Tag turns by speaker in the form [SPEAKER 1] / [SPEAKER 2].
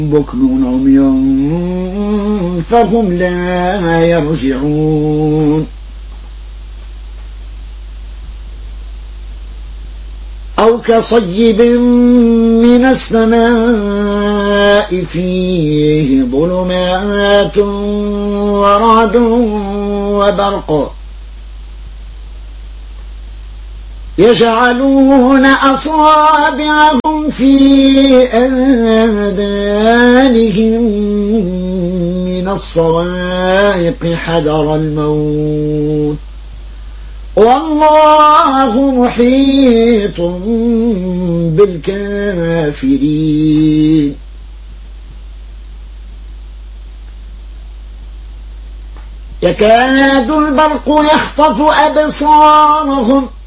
[SPEAKER 1] بكم عمي فهم لا يرجعون أو كصيب من السماء فيه ظلمات ورعد وبرق يجعلون أصابعهم في آذانهم من الصواعق حذر الموت والله محيط بالكافرين يكاد البرق يخطف أبصارهم